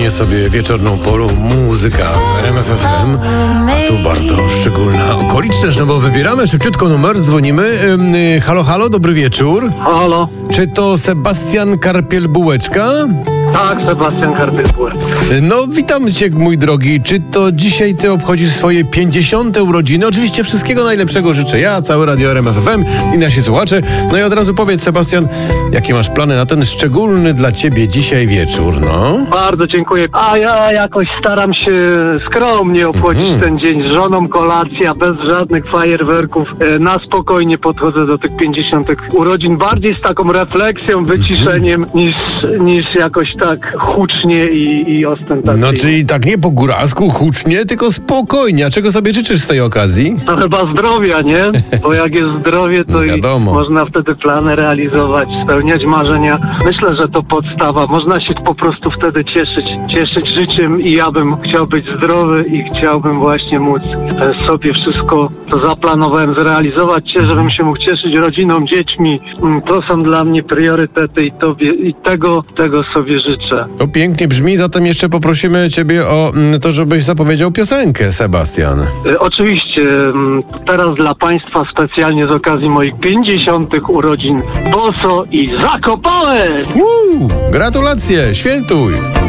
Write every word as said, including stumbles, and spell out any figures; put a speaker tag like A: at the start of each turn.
A: spokojnie sobie wieczorną porą muzyka w R M F F M, a tu bardzo szczególna okoliczność, no bo wybieramy szybciutko numer, dzwonimy. Yy, halo, halo, dobry wieczór.
B: Halo.
A: Czy to Sebastian Karpiel-Bułeczka?
B: Tak, Sebastian Karpiel-Bułeczka.
A: No, witam cię, mój drogi. Czy to dzisiaj ty obchodzisz swoje pięćdziesiąte urodziny? Oczywiście wszystkiego najlepszego życzę ja, całe Radio R M F F M i nasi słuchacze. No i od razu powiedz, Sebastian, jakie masz plany na ten szczególny dla ciebie dzisiaj wieczór, no?
B: Bardzo dziękuję. A ja jakoś staram się skromnie obchodzić
A: Mhm.
B: ten dzień z żoną, kolacja, bez żadnych fajerwerków. E, Na spokojnie podchodzę do tych pięćdziesiątek urodzin, bardziej z taką refleksją, wyciszeniem, niż, niż jakoś tak hucznie i, i ostentacyjnie.
A: No, czyli tak nie po góralsku, hucznie, tylko spokojnie. A czego sobie życzysz z tej okazji?
B: To chyba zdrowia, nie? Bo jak jest zdrowie, to
A: No
B: i
A: wiadomo.
B: można wtedy plany realizować, spełniać marzenia. Myślę, że to podstawa. Można się po prostu wtedy cieszyć, cieszyć życiem i ja bym chciał być zdrowy i chciałbym właśnie móc e, sobie wszystko, co zaplanowałem, zrealizować się, żebym się mógł cieszyć rodziną, dziećmi. Mm, To są dla mnie priorytety i, tobie, i tego, tego sobie życzę.
A: To pięknie brzmi, zatem jeszcze poprosimy ciebie o mm, to, żebyś zapowiedział piosenkę, Sebastian.
B: E, Oczywiście, mm, teraz dla Państwa specjalnie z okazji moich pięćdziesiątych urodzin Boso i Zakopałek!
A: Uuu, gratulacje, świętuj!